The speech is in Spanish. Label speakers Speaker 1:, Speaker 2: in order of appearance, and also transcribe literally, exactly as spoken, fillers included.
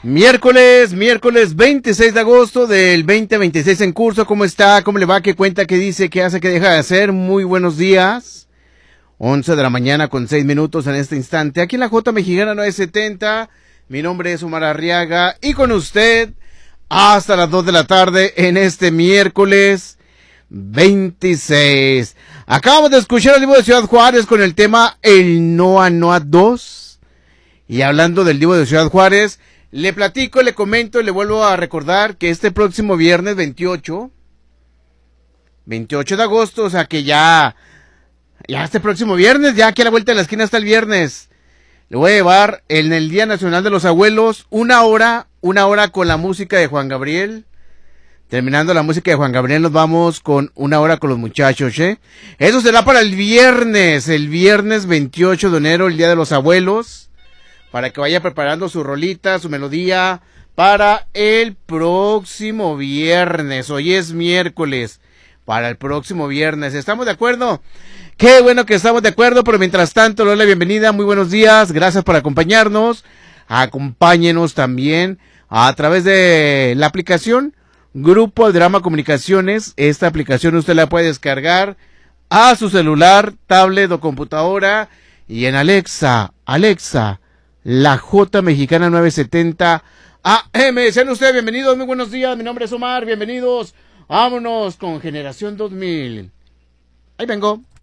Speaker 1: Miércoles, miércoles veintiséis de agosto del veinte veintiséis en curso. ¿Cómo está? ¿Cómo le va? ¿Qué cuenta? ¿Qué dice? ¿Qué hace? ¿Qué deja de hacer? Muy buenos días. once de la mañana con seis minutos en este instante. Aquí en la J Mexicana nueve setenta. Mi nombre es Omar Arriaga y con usted hasta las dos de la tarde en este miércoles veintiséis. Acabamos de escuchar el Divo de Ciudad Juárez con el tema El Noa Noa dos. Y hablando del Divo de Ciudad Juárez, le platico, le comento y le vuelvo a recordar que este próximo viernes veintiocho, veintiocho de agosto, o sea que ya, ya este próximo viernes, ya aquí a la vuelta de la esquina está el viernes, le voy a llevar en el Día Nacional de los Abuelos una hora, una hora con la música de Juan Gabriel. Terminando la música de Juan Gabriel nos vamos con una hora con los muchachos, ¿eh? Eso será para el viernes, el viernes veintiocho de enero, el Día de los Abuelos. Para que vaya preparando su rolita, su melodía, para el próximo viernes. Hoy es miércoles, para el próximo viernes. ¿Estamos de acuerdo? Qué bueno que estamos de acuerdo, pero mientras tanto, le doy la bienvenida, muy buenos días, gracias por acompañarnos. Acompáñenos también a través de la aplicación Grupo Drama Comunicaciones. Esta aplicación usted la puede descargar a su celular, tablet o computadora. Y en Alexa, Alexa, la J Mexicana nueve setenta A M. Sean ustedes bienvenidos, muy buenos días, mi nombre es Omar, bienvenidos. Vámonos con Generación dos mil. Ahí vengo.